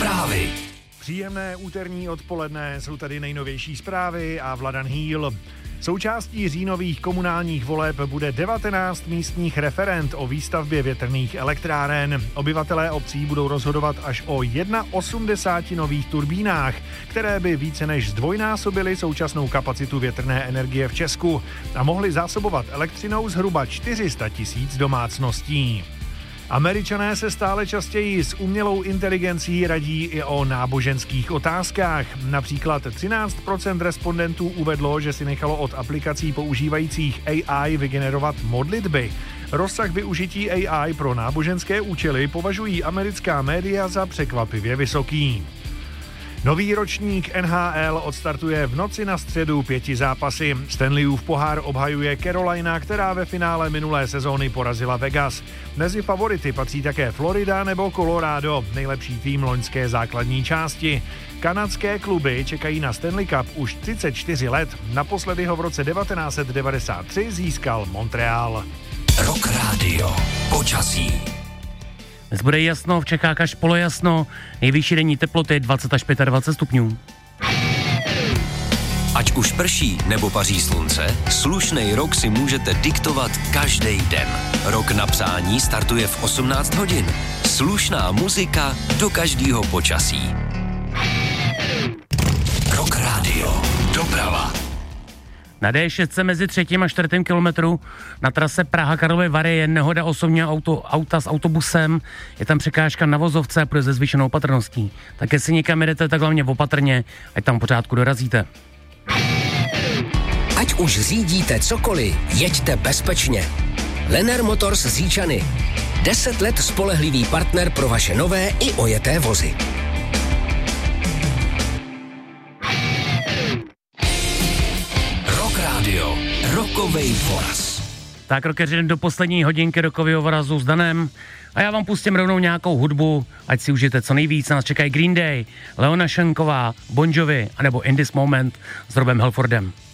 Zprávy. Příjemné úterní odpoledne, jsou tady nejnovější zprávy a Vladan Hýl. Součástí říjnových komunálních voleb bude 19 místních referend o výstavbě větrných elektráren. Obyvatelé obcí budou rozhodovat až o 81 nových turbínách, které by více než zdvojnásobily současnou kapacitu větrné energie v Česku a mohly zásobovat elektřinou zhruba 400 000 domácností. Američané se stále častěji s umělou inteligencí radí i o náboženských otázkách. Například 13% respondentů uvedlo, že si nechalo od aplikací používajících AI vygenerovat modlitby. Rozsah využití AI pro náboženské účely považují americká média za překvapivě vysoký. Nový ročník NHL odstartuje v noci na středu 5 zápasy. Stanleyův pohár obhajuje Carolina, která ve finále minulé sezóny porazila Vegas. Mezi favority patří také Florida nebo Colorado, nejlepší tým loňské základní části. Kanadské kluby čekají na Stanley Cup už 34 let. Naposledy ho v roce 1993 získal Montreal. Rock Radio. Počasí. Dnes bude jasno, v Čechách až polojasno, nejvyšší denní teploty 20 až 25 stupňů. Ať už prší nebo paří slunce, slušnej rok si můžete diktovat každý den. Rok na přání startuje v 18 hodin. Slušná muzika do každého počasí. Rock Radio. Doprava. Na D6 mezi 3. a 4. kilometru na trase Praha-Karlovy Vary je nehoda osobního auta s autobusem. Je tam překážka na vozovce a půjde se zvýšenou opatrností. Tak jestli někam jedete, tak hlavně opatrně, ať tam pořádku dorazíte. Ať už řídíte cokoliv, jeďte bezpečně. Lenner Motors z Říčany. 10 let spolehlivý partner pro vaše nové i ojeté vozy. Rokovej voraz. Tak rokeři do poslední hodinky rokového vorazu s Danem. A já vám pustím rovnou nějakou hudbu, ať si užijete co nejvíc. Nás čekají Green Day, Leona Schenková, Bon Jovi, anebo In This Moment s Robem Halfordem.